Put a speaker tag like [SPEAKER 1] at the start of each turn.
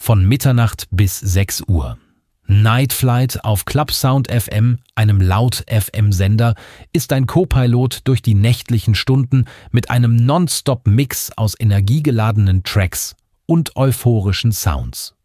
[SPEAKER 1] von Mitternacht bis 6 Uhr. Night Flight auf Clubsound FM, einem Laut-FM-Sender, ist ein Co-Pilot durch die nächtlichen Stunden mit einem Non-Stop-Mix aus energiegeladenen Tracks und euphorischen Sounds.